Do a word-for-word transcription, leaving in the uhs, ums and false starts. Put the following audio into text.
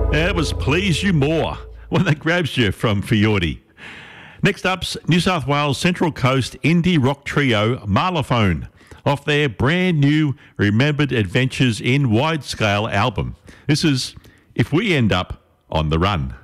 Yeah, it was Please You More, one that grabs you from Fiordi. Next up's New South Wales Central Coast indie rock trio Marlaphone, off their brand new Remembered Adventures in Wide Scale album. This is If We End Up on the Run.